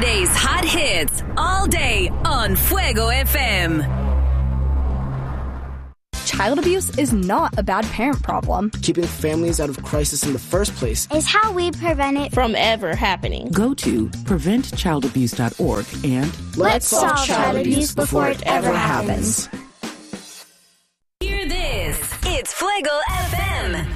Today's hot hits all day on Fuego FM. Child abuse is not a bad parent problem. Keeping families out of crisis in the first place is how we prevent it from ever happening. Go to preventchildabuse.org and let's solve child abuse before it ever happens. Hear this. It's Fuego FM.